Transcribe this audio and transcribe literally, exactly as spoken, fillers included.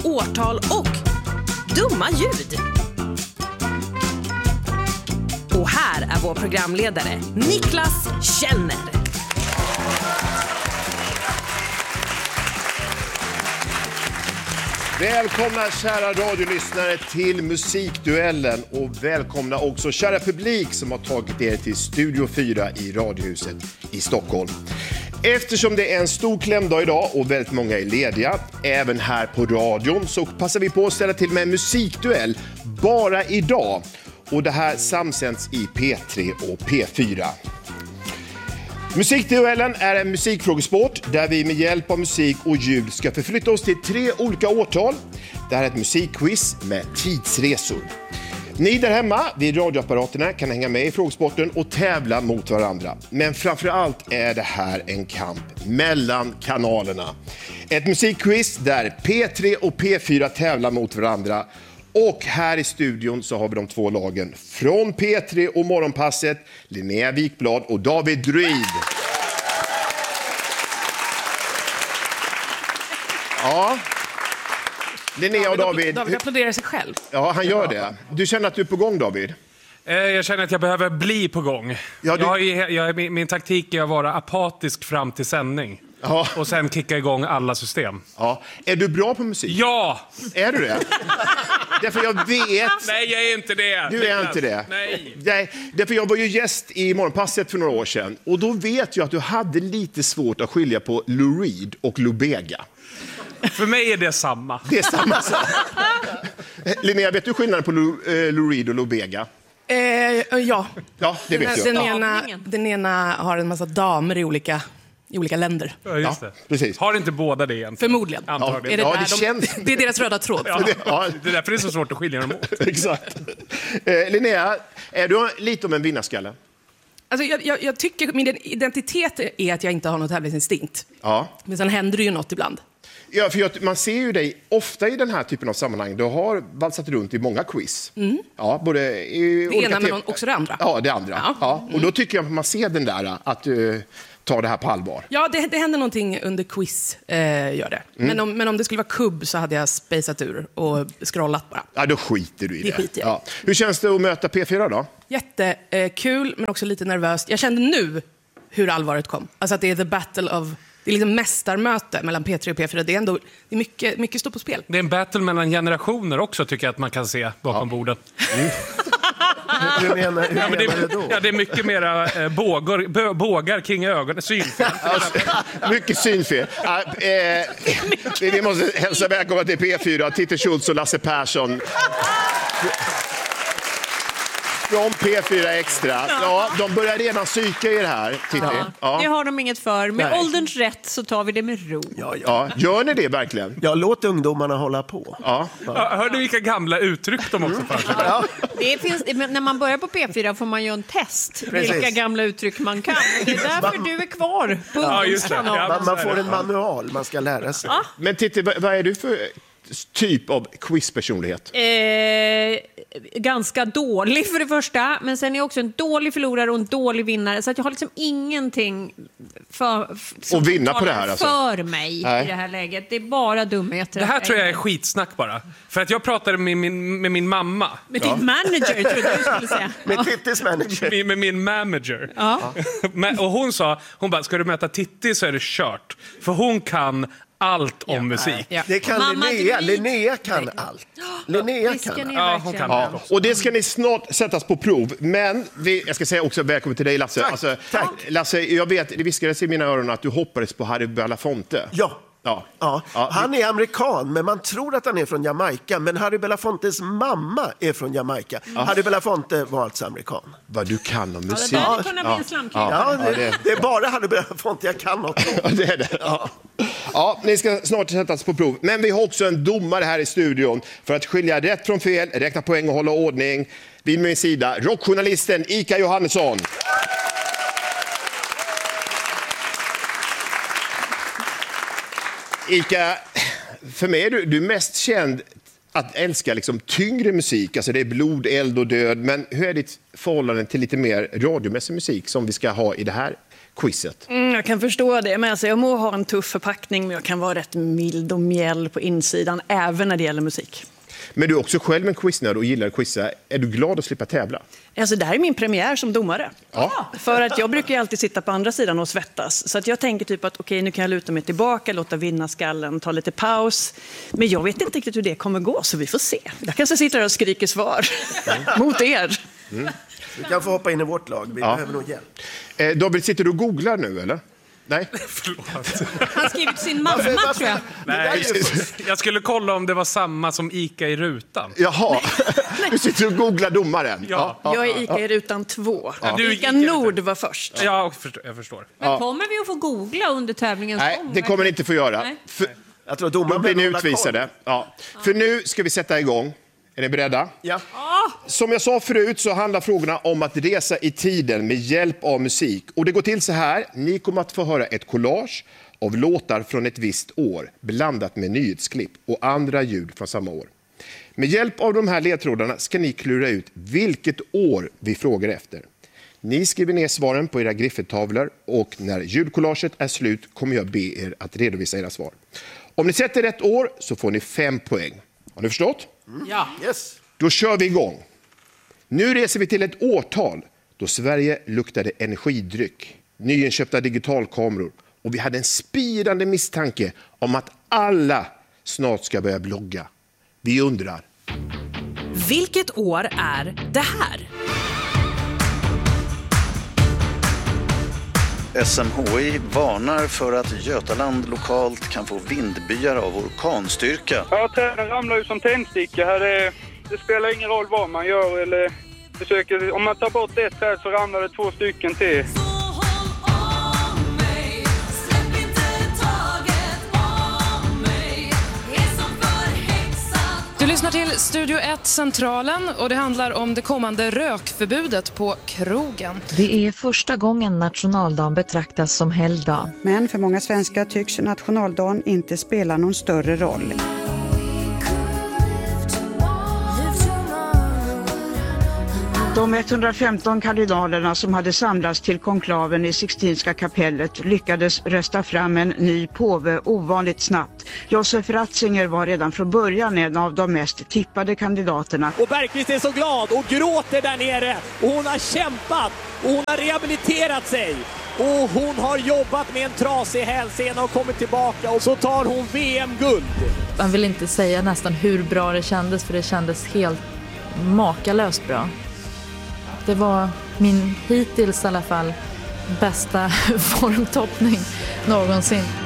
årtal och dumma ljud. Och här är vår programledare Niklas Källner. Välkomna kära radiolyssnare till Musikduellen och välkomna också kära publik som har tagit er till Studio fyra i Radiohuset i Stockholm. Eftersom det är en stor klämdag idag och väldigt många är lediga, även här på radion, så passar vi på att ställa till med en musikduell bara idag. Och det här samsänds i P tre och P fyra. Musikduellen är en musikfrågesport där vi med hjälp av musik och ljud ska förflytta oss till tre olika årtal. Det här är ett musikquiz med tidsresor. Ni där hemma vid radioapparaterna kan hänga med i frågesporten och tävla mot varandra. Men framförallt är det här en kamp mellan kanalerna. Ett musikquiz där P tre och P fyra tävlar mot varandra. Och här i studion så har vi de två lagen från P tre och Morgonpasset, Linnea Wikblad och David Druid. Ja, Linnea och David. David applåderar sig själv. Ja, han gör det. Du känner att du är på gång, David? Jag känner att jag behöver bli på gång. Ja, du... jag är, jag är, min, min taktik är att vara apatisk fram till sändning. Ja. Och sen kicka igång alla system. Ja. Är du bra på musik? Ja! Är du det? Därför jag vet... Nej, jag är inte det. Du är inte det? Nej. Nej. Därför jag var ju gäst i Morgonpasset för några år sedan. Och då vet jag att du hade lite svårt att skilja på Lou Reed och Lou Bega. För mig är det samma. Det är samma sak. Linnea, vet du skillnaden på Lou, eh, Lou Reed och Lou Bega? Eh, ja. Ja, det vet den, jag. Den ena, den ena har en massa damer i olika, i olika länder. Ja, just det. Ja, precis. Har inte båda det egentligen? Förmodligen. Antagligen. Är det, Ja, där det de, känns- det är deras röda tråd. Ja, Ja. det är därför det är så svårt att skilja dem åt. Exakt. Eh, Linnea, är du lite om en vinnarskalle? Alltså, jag, jag, jag tycker min identitet är att jag inte har något tävlingsinstinkt. Ja. Men sen händer det ju något ibland. Ja, för jag, man ser ju dig ofta i den här typen av sammanhang. Du har valsat runt i många quiz. Mm. Ja, både i Det ena men också det andra. Ja, det andra. Ja. Ja. Och då tycker jag att man ser den där, att du tar det här på allvar. Ja, det, det händer någonting under quiz, eh, gör det. Mm. Men, om, men om det skulle vara kubb så hade jag spejsat ur och scrollat bara. Ja, då skiter du i det. Det skiter jag. Ja. Hur känns det att möta P fyra då? Jättekul, eh, men också lite nervöst. Jag kände nu hur allvaret kom. Alltså att det är the battle of... Det är liksom mästarmöte mellan P tre och P fyra. Det är ändå det är mycket, mycket står på spel. Det är en battle mellan generationer också, tycker jag att man kan se bakom ja. bordet. Mm. Hur menar, hur Ja, men det, menar du då? ja, det är mycket mera eh, bågar, bö, bågar kring ögonen, synfel. Mycket synfel. Ja, eh, vi måste hälsa välkomna till P fyra, Titti Schultz och Lasse Persson. Från P fyra Extra. Ja, de börjar redan psyka i det här, Titti. Ja. Ja. Det har de inget för. Med Nej. ålderns rätt så tar vi det med ro. Ja, ja. Ja, gör ni det verkligen? Ja, låt ungdomarna hålla på. Ja. Ja, hörde vilka gamla uttryck de också för sig? Ja. Det finns, när man börjar på P fyra får man ju en test. Precis. Vilka gamla uttryck man kan. Det är därför du är kvar på Ja, just det. ungdomskanalen. Ja. Man, man får en manual, man ska lära sig. Ja. Men Titti, vad vad är du för typ av quizpersonlighet? Eh, ganska dålig för det första. Men sen är jag också en dålig förlorare och en dålig vinnare. Så att jag har liksom ingenting för, som Och vinna på talar det här, alltså. för mig Nej. i det här läget. Det är bara dumheter. Det här tror jag är skitsnack bara. För att jag pratade med min, med min mamma. Med din manager, tror jag du skulle säga. Med Tittis manager. Med, med min manager. Ja. Men, och hon sa, hon bara, ska du möta Titti så är det kört. För hon kan allt om musik. Ja. Det kan Mamma, Linnea. du- Linnea kan allt. Linnea Det ska kan ni allt. Ja, hon verkligen. kan Ja. allt. Och det ska ni snart sättas på prov. Men vi, jag ska säga också välkommen till dig, Lasse. Tack, Alltså, tack. Lasse, jag vet, det viskades i mina öron att du hoppades på Harry Belafonte. Ja. Ja. Ja. Ja. Han är amerikan, men man tror att han är från Jamaica. Men Harry Belafontes mamma är från Jamaica. Harry Belafonte var alltså amerikan. Vad du kan om Ja, det musik. där hade kunnat bli en slamkrypare. Ja, det, det- det är bara Harry Belafonte jag kan något om. Ja, det är det. Ja. Ja, ni ska snart sättas på prov. Men vi har också en domare här i studion för att skilja rätt från fel, räkna poäng och hålla ordning. Vid min sida, rockjournalisten Ika Johannesson. Ika, för mig är du, du är mest känd att älska liksom tyngre musik, alltså det är blod, eld och död. Men hur är ditt förhållande till lite mer radiomässig musik som vi ska ha i det här quizet. Mm, jag kan förstå det, men alltså, jag må ha en tuff förpackning, men jag kan vara rätt mild och mjäll på insidan, även när det gäller musik. Men du är också själv en quiznörd och gillar att quizza. Är du glad att slippa tävla? Alltså, det här är min premiär som domare. Ja. För att jag brukar ju alltid sitta på andra sidan och svettas. Så att jag tänker typ att okej, nu kan jag luta mig tillbaka, låta vinnarskallen, ta lite paus. Men jag vet inte riktigt hur det kommer gå, så vi får se. Jag kanske sitter där och skriker svar mot er. Mm. Du kan få hoppa in i vårt lag, vi Ja. behöver nog hjälp. Eh, David, sitter du och googlar nu, eller? Nej? Han har skrivit sin mamma, tror jag. Nej, jag skulle kolla om det var samma som Ica i rutan. Jaha, du sitter och googlar domaren. Ja. Jag är Ica i rutan två. Ja. Du är Ica Ica i rutan. Nord var först. Ja, jag förstår. Jag förstår. Men kommer vi att få googla under tävlingens Nej, gång? det kommer ni inte få göra. Nej. För, Jag tror då domaren blir ni behöver hålla utvisade. Ja. För nu ska vi sätta igång. Är ni beredda? Ja. Som jag sa förut så handlar frågorna om att resa i tiden med hjälp av musik. Och det går till så här. Ni kommer att få höra ett collage av låtar från ett visst år blandat med nyhetsklipp och andra ljud från samma år. Med hjälp av de här ledtrådarna ska ni klura ut vilket år vi frågar efter. Ni skriver ner svaren på era griffeltavlor och när ljudcollaget är slut kommer jag be er att redovisa era svar. Om ni sätter rätt år så får ni fem poäng. Har ni förstått? Ja. Yes. Då kör vi igång. Nu reser vi till ett årtal då Sverige luktade energidryck, nyinköpta digitalkameror och vi hade en spirande misstanke om att alla snart ska börja blogga. Vi undrar. Vilket år är det här? S M H I varnar för att Götaland lokalt kan få vindbyar av orkanstyrka. Ja, träden ramlar ju som tändsticka här. Det, det spelar ingen roll vad man gör eller försöker. Om man tar bort ett träd så ramlar det två stycken till. Du lyssnar till Studio ett Centralen och det handlar om det kommande rökförbudet på krogen. Det är första gången nationaldagen betraktas som helgdag. Men för många svenskar tycks nationaldagen inte spela någon större roll. De etthundrafemton kandidaterna som hade samlats till konklaven i Sixtinska kapellet lyckades rösta fram en ny påve ovanligt snabbt. Josef Ratzinger var redan från början en av de mest tippade kandidaterna. Och Bergqvist är så glad och gråter där nere. Och hon har kämpat och hon har rehabiliterat sig. Och hon har jobbat med en trasig hälsena och kommit tillbaka och så tar hon V M-guld. Man vill inte säga nästan hur bra det kändes, för det kändes helt makalöst bra. Det var min hittills i alla fall bästa formtoppning någonsin.